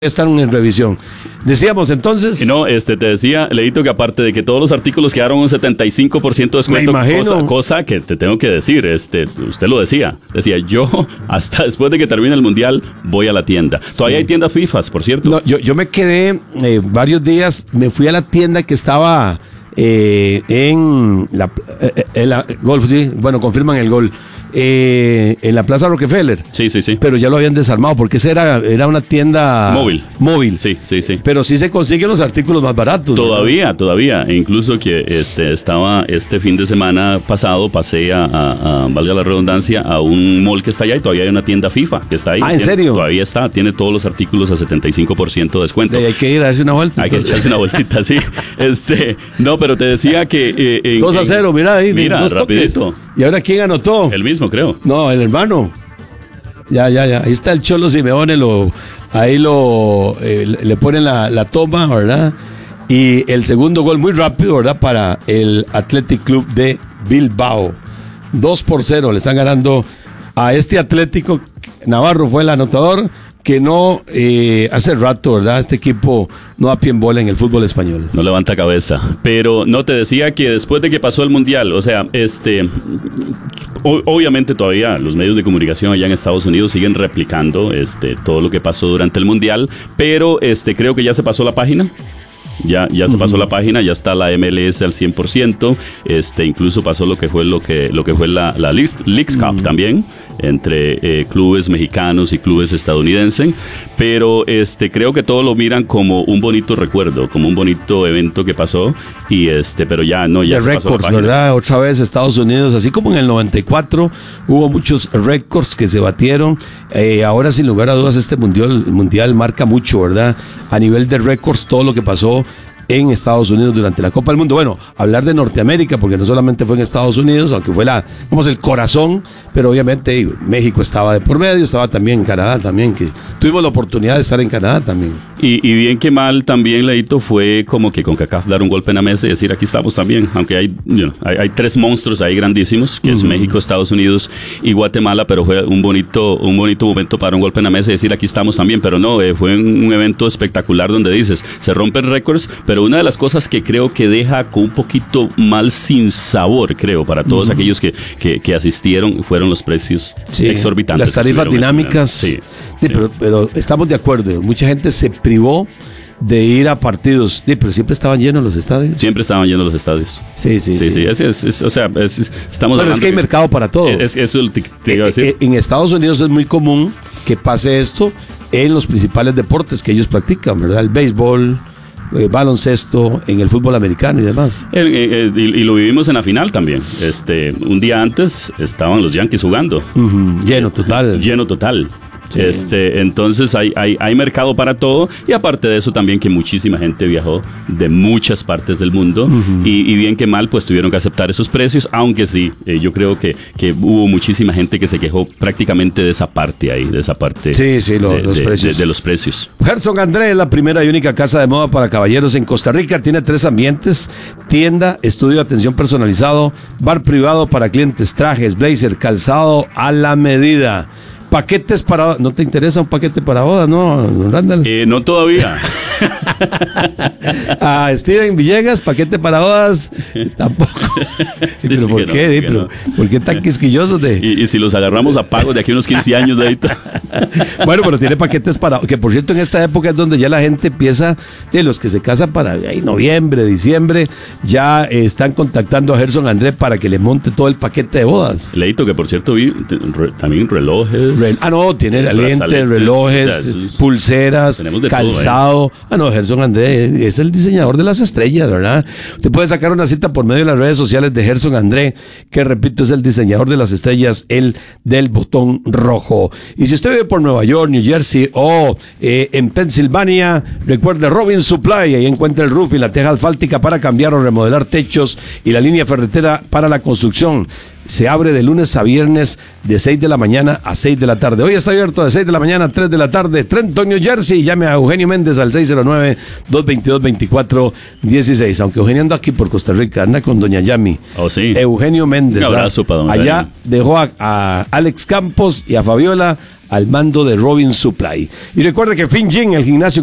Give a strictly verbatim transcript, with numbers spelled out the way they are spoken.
están en revisión. Decíamos entonces... No, este, te decía, Leito, que aparte de que todos los artículos quedaron un setenta y cinco por ciento de descuento, cosa, cosa que te tengo que decir, este, usted lo decía, decía, yo hasta después de que termine el Mundial voy a la tienda. Todavía sí hay tiendas FIFAs, por cierto. No, yo, yo me quedé eh, varios días, me fui a la tienda que estaba eh, en la, eh, en la Golf, sí, bueno, confirman el gol. Eh, en la Plaza Rockefeller. Sí, sí, sí. Pero ya lo habían desarmado porque esa era, era una tienda móvil. Móvil. Sí, sí, sí. Pero sí se consiguen los artículos más baratos. Todavía, ¿verdad? Todavía. E incluso que este estaba este fin de semana pasado, pasé a, a, a, valga la redundancia, a un mall que está allá y todavía hay una tienda FIFA que está ahí. Ah, ¿en tiene, serio? Todavía está, tiene todos los artículos a setenta y cinco por ciento de descuento. Y hay que ir a darse una vuelta. Hay entonces. que echarse una vueltita, sí. Este, no, pero te decía que... Eh, en, dos a cero, mira ahí. Mira, dos rapidito. Toques. ¿Y ahora quién anotó? El mismo, creo. No, el hermano. Ya, ya, ya. Ahí está el Cholo Simeone, lo, ahí lo eh, le ponen la, la toma, ¿verdad? Y el segundo gol muy rápido, ¿verdad? Para el Athletic Club de Bilbao. dos por cero le están ganando a este Atlético. Navarro fue el anotador, que no eh, hace rato, ¿verdad? Este equipo no da pie en bola en el fútbol español. No levanta cabeza. Pero no, te decía que después de que pasó el Mundial, o sea, este... O, obviamente todavía los medios de comunicación allá en Estados Unidos siguen replicando este, todo lo que pasó durante el Mundial, pero este, creo que ya se pasó la página. Ya, ya se pasó uh-huh. la página, ya está la M L S al cien por ciento, este, incluso pasó lo que fue lo que, lo que fue la, la Leagues Cup uh-huh. también, entre eh, clubes mexicanos y clubes estadounidenses, pero este, creo que todos lo miran como un bonito recuerdo, como un bonito evento que pasó, y este, pero ya no, ya de se récords, pasó la página. ¿Verdad? Otra vez Estados Unidos, así como en el noventa y cuatro hubo muchos récords que se batieron, eh, ahora sin lugar a dudas este mundial, mundial marca mucho, ¿verdad? A nivel de récords, todo lo que pasó en Estados Unidos durante la Copa del Mundo. Bueno, hablar de Norteamérica, porque no solamente fue en Estados Unidos, aunque fue la, vamos, el corazón, pero obviamente México estaba de por medio, estaba también en Canadá también, que tuvimos la oportunidad de estar en Canadá también. Y, y bien que mal también, Leito, fue como que con CONCACAF dar un golpe en la mesa y decir, aquí estamos también, aunque hay, you know, hay, hay tres monstruos ahí grandísimos, que uh-huh. es México, Estados Unidos y Guatemala, pero fue un bonito, un bonito momento para un golpe en la mesa y decir, aquí estamos también, pero no, eh, fue un, un evento espectacular donde dices, se rompen récords, pero una de las cosas que creo que deja con un poquito mal sin sabor, creo, para todos uh-huh. aquellos que, que, que asistieron, fueron los precios sí, exorbitantes. Las tarifas dinámicas, sí, sí, sí. Pero, pero estamos de acuerdo, mucha gente se privó de ir a partidos, sí, pero siempre estaban llenos los estadios. Siempre estaban llenos los estadios. Sí, sí, sí. sí, sí. Es, es, es, o sea, es, estamos Pero es que hay que mercado para todo. Es, es, eso te, te iba a decir. Eh, en Estados Unidos es muy común que pase esto en los principales deportes que ellos practican, ¿verdad? El béisbol, Eh, baloncesto, en el fútbol americano y demás. Eh, eh, y, y lo vivimos en la final también. Este, un día antes estaban los Yankees jugando. Uh-huh. Lleno este, total. Lleno total. Sí. Este, entonces hay, hay, hay mercado para todo, y aparte de eso también que muchísima gente viajó de muchas partes del mundo uh-huh. y, y bien que mal pues tuvieron que aceptar esos precios, aunque sí, eh, yo creo que, que hubo muchísima gente que se quejó prácticamente de esa parte ahí, de esa parte sí, sí, lo, de, los de, precios. De, de los precios. Gerson André es la primera y única casa de moda para caballeros en Costa Rica, tiene tres ambientes: tienda, estudio de atención personalizado, bar privado para clientes, trajes, blazer, calzado a la medida. Paquetes para... ¿No te interesa un paquete para boda, no, Randall? Eh, no todavía. Ah, Steven Villegas, paquete para bodas, tampoco. ¿Pero por qué? No, ¿Pero, no. ¿Por qué tan quisquillosos de...? Y, y si los agarramos a pago de aquí a unos quince años de ahí. Bueno, pero tiene paquetes para... Que por cierto, en esta época es donde ya la gente empieza... De los que se casan para ahí, noviembre, diciembre, ya eh, están contactando a Gerson André para que le monte todo el paquete de bodas. Leito, que por cierto vi re, también relojes. Ah, no, tiene lentes, relojes, o sea, sus, pulseras, calzado. Todo, ¿eh? Ah, no, Gerson André es el diseñador de las estrellas, ¿verdad? Usted puede sacar una cita por medio de las redes sociales de Gerson André, que repito, es el diseñador de las estrellas, el del botón rojo. Y si usted vive por Nueva York, New Jersey o eh, en Pensilvania, recuerde Robin Supply, ahí encuentra el roof y la teja asfáltica para cambiar o remodelar techos y la línea ferretera para la construcción. se abre de lunes a viernes de seis de la mañana a seis de la tarde. Hoy está abierto de seis de la mañana a tres de la tarde. Trenton, New Jersey. Llame a Eugenio Méndez al seis cero nueve, dos dos dos, dos cuatro uno seis. Aunque Eugenio anda aquí por Costa Rica, anda con doña Yami. Oh, sí. Eugenio Méndez. Un abrazo para don Allá dejó a, a Alex Campos y a Fabiola al mando de Robin Supply. Y recuerde que Fin Gym, el gimnasio